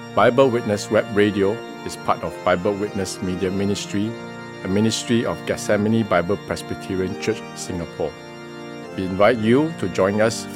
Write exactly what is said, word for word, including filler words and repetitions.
Bible Witness Web Radio is part of Bible Witness Media Ministry, a ministry of Gethsemane Bible Presbyterian Church, Singapore. We invite you to join us